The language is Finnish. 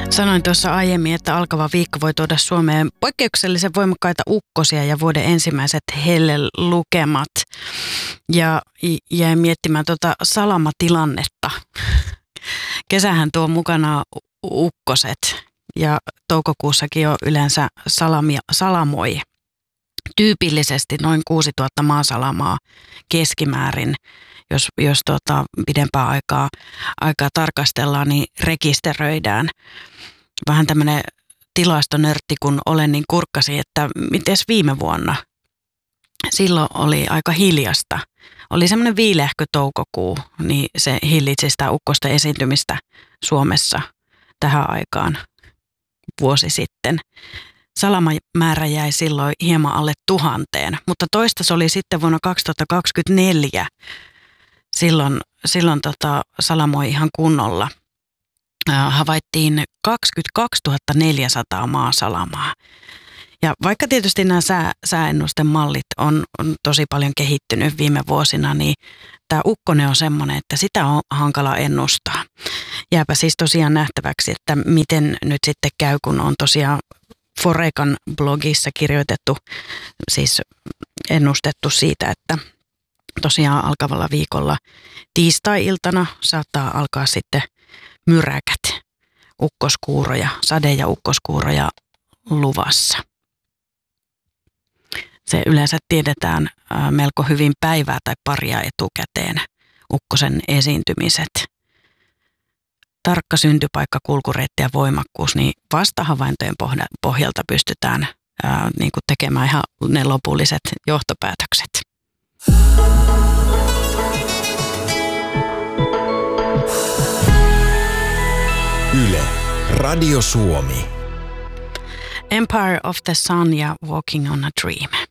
Sanoin tuossa aiemmin, että alkava viikko voi tuoda Suomeen poikkeuksellisen voimakkaita ukkosia ja vuoden ensimmäiset hellelukemat. Ja jäin miettimään salamatilannetta. Kesähän tuo mukana ukkoset ja toukokuussakin jo yleensä salamoi. Tyypillisesti noin 6000 maasalamaa keskimäärin, jos pidempää aikaa tarkastellaan, niin rekisteröidään. Vähän tämmöinen tilastonörtti kun olen, niin kurkkasi, että mites viime vuonna? Silloin oli aika hiljasta. Oli semmoinen viilehkö toukokuu, niin se hillitsi sitä ukkosten esiintymistä Suomessa tähän aikaan vuosi sitten. Salamamäärä jäi silloin hieman alle 1000, mutta toista se oli sitten vuonna 2024. Silloin salamoi ihan kunnolla. Havaittiin 22 400 maasalamaa. Ja vaikka tietysti nämä sääennustemallit on tosi paljon kehittynyt viime vuosina, niin tämä ukkonen on semmoinen, että sitä on hankala ennustaa. Jääpä siis tosiaan nähtäväksi, että miten nyt sitten käy, kun on tosiaan Forecan blogissa kirjoitettu, siis ennustettu siitä, että tosiaan alkavalla viikolla tiistai-iltana saattaa alkaa sitten myräkät, ukkoskuuroja, sade- ja ukkoskuuroja luvassa. Se yleensä tiedetään melko hyvin päivää tai paria etukäteen, ukkosen esiintymiset. Tarkka syntypaikka, kulkureitti ja voimakkuus, niin vastahavaintojen pohjalta pystytään niin kuin tekemään ihan ne lopulliset johtopäätökset. Yle, Radio Suomi. Empire of the Sun ja Walking on a Dream.